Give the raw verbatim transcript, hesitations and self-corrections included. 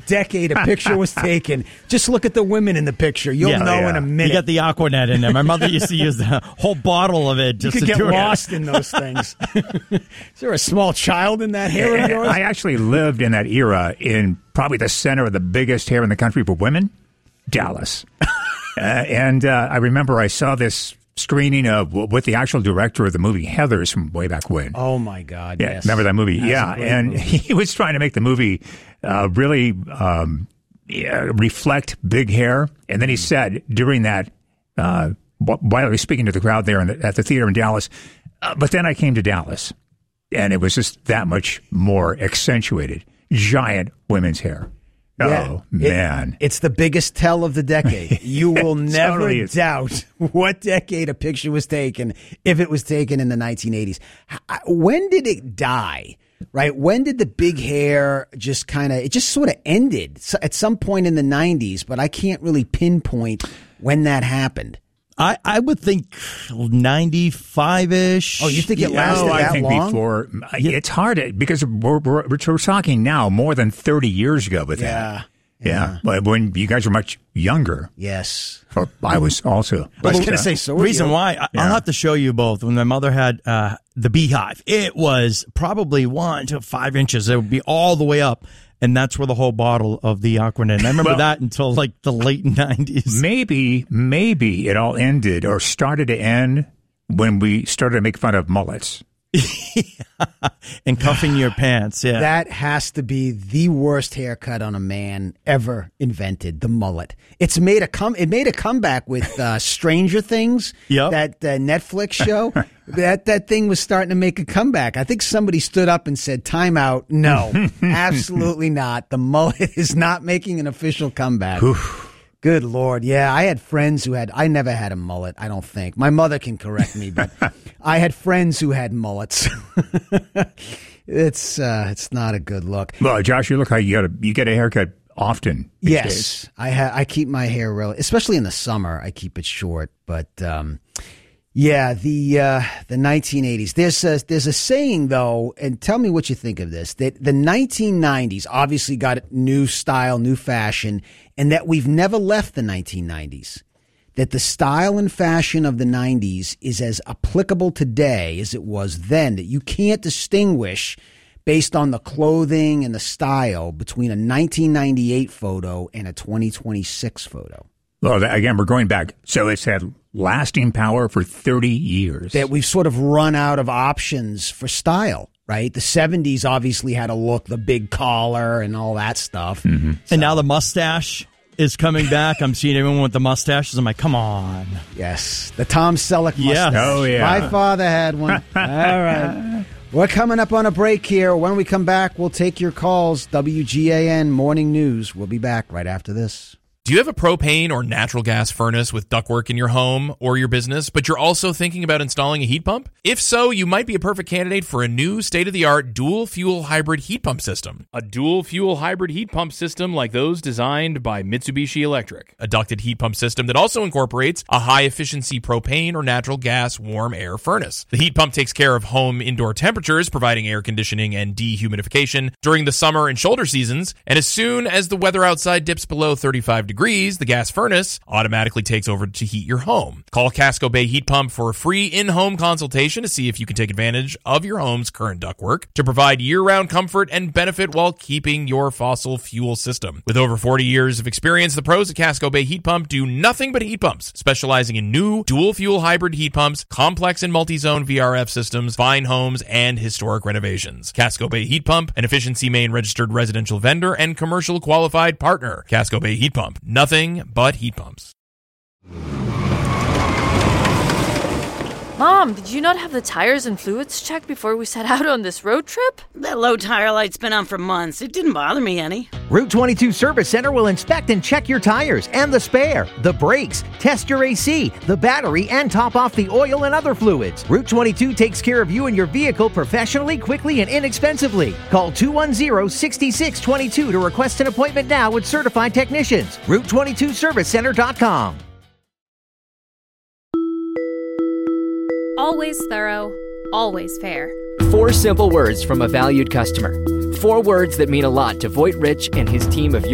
decade a picture was taken. Just look at the women in the picture. You'll yeah, know yeah. in a minute. You got the Aquanet in there. My mother used to use the whole bottle of it just you could to get do lost it. in those things. Is there a small child in that hair of yours? I actually lived in that era in probably the center of the biggest hair in the country for women, Dallas. uh, and uh, I remember I saw this screening of with the actual director of the movie Heathers from way back when. Oh my God! Yeah, yes. remember that movie? That's yeah, and movie. he was trying to make the movie uh, really um, yeah, reflect big hair. And then he said during that, uh, while he was speaking to the crowd there in the, at the theater in Dallas, uh, but then I came to Dallas, and it was just that much more accentuated. Giant women's hair. Yeah. Oh, man. It, it's the biggest tell of the decade. You will never Totally is. doubt what decade a picture was taken if it was taken in the nineteen eighties. H- When did it die? Right? When did the big hair just kind of, it just sort of ended so at some point in the nineties, but I can't really pinpoint when that happened. I, I would think ninety-five-ish. Oh, you think it lasted No, I that think long? before. It's hard to, because we're, we're, we're talking now more than thirty years ago with Yeah. that. Yeah. But when you guys were much younger. Yes. Or I was also. I was But, going to uh, say, so were Reason you. why, I, Yeah. I'll have to show you both. When my mother had uh, the beehive, it was probably one to five inches. It would be all the way up. And that's where the whole bottle of the Aquanet. And I remember Well, that until like the late nineties. Maybe, maybe it all ended or started to end when we started to make fun of mullets. And cuffing your pants, yeah. That has to be the worst haircut on a man ever invented, the mullet. It's made a come. It made a comeback with uh, Stranger Things, Yep. that uh, Netflix show. that that thing was starting to make a comeback. I think somebody stood up and said, "Time out." No, absolutely not. The mullet is not making an official comeback. Good Lord. Yeah, I had friends who had, I never had a mullet, I don't think. My mother can correct me, but I had friends who had mullets. It's uh, it's not a good look. Well, Josh, you look like you got a, you get a haircut often. these Yes, days. I ha- I keep my hair really, especially in the summer, I keep it short. But um, yeah, the uh, the nineteen eighties. There's a, there's a saying though, and tell me what you think of this. That the nineteen nineties obviously got new style, new fashion, and that we've never left the nineteen nineties. That the style and fashion of the nineties is as applicable today as it was then. That you can't distinguish based on the clothing and the style between a nineteen ninety-eight photo and a twenty twenty-six photo. Well, that, again, we're going back. So it's had lasting power for thirty years. That we've sort of run out of options for style, right? The seventies obviously had a look, the big collar and all that stuff. Mm-hmm. And now the mustache is coming back. I'm seeing everyone with the mustaches. I'm like, come on. Yes, the Tom Selleck mustache. Yes. Oh, yeah. My father had one. All right. We're coming up on a break here. When we come back, we'll take your calls. W G A N Morning News. We'll be back right after this. Do you have a propane or natural gas furnace with ductwork in your home or your business, but you're also thinking about installing a heat pump? If so, you might be a perfect candidate for a new state-of-the-art dual-fuel hybrid heat pump system. A dual-fuel hybrid heat pump system like those designed by Mitsubishi Electric. A ducted heat pump system that also incorporates a high-efficiency propane or natural gas warm air furnace. The heat pump takes care of home indoor temperatures, providing air conditioning and dehumidification during the summer and shoulder seasons, and as soon as the weather outside dips below thirty-five degrees, degrees, the gas furnace automatically takes over to heat your home. Call Casco Bay Heat Pump for a free in-home consultation to see if you can take advantage of your home's current ductwork to provide year-round comfort and benefit while keeping your fossil fuel system. With over forty years of experience, the pros at Casco Bay Heat Pump do nothing but heat pumps, specializing in new dual-fuel hybrid heat pumps, complex and multi-zone V R F systems, fine homes, and historic renovations. Casco Bay Heat Pump, an Efficiency Maine registered residential vendor and commercial qualified partner. Casco Bay Heat Pump. Nothing but heat pumps. Mom, did you not have the tires and fluids checked before we set out on this road trip? That low tire light's been on for months. It didn't bother me any. Route twenty-two Service Center will inspect and check your tires and the spare, the brakes, test your A C, the battery, and top off the oil and other fluids. Route twenty-two takes care of you and your vehicle professionally, quickly, and inexpensively. Call two one zero, six six two two to request an appointment now with certified technicians. Route twenty-two service center dot com. Always thorough, always fair. Four simple words from a valued customer. Four words that mean a lot to Voight Rich and his team of